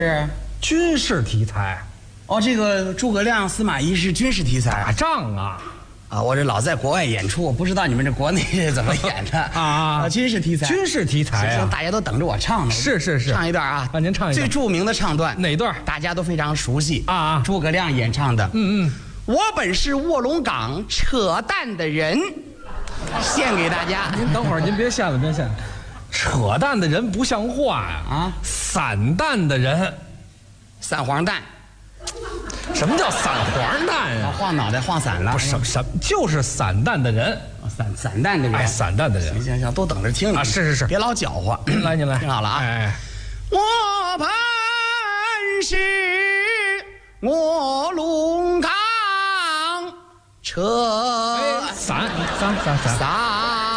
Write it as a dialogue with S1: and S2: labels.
S1: 是
S2: 军事题材，
S1: 哦，这个诸葛亮、司马懿是军事题材
S2: 打仗啊。
S1: 啊！我这老在国外演出，我不知道你们这国内是怎么演的
S2: 啊
S1: 军事题材，
S2: 军事题材啊，
S1: 大家都等着我唱呢。
S2: 是，
S1: 唱一段啊！
S2: 您唱一段
S1: 最著名的唱段
S2: 哪段？
S1: 大家都非常熟悉
S2: 啊！
S1: 诸葛亮演唱的。我本是卧龙岗扯淡的人，献给大家。
S2: 您等会儿，您别献了，别献了。扯淡的人不像话呀！啊，散淡的人，
S1: 散黄蛋。
S2: 什么叫散黄蛋呀？
S1: 晃脑袋晃散了。
S2: 不是什么，就是散淡的人，
S1: 散淡的人。
S2: 哎，散淡的人。
S1: 行，都等着听
S2: 啊！是，
S1: 别老搅和。
S2: 您来，
S1: 听好了啊！
S2: 哎，
S1: 我本是卧龙岗扯
S2: 散。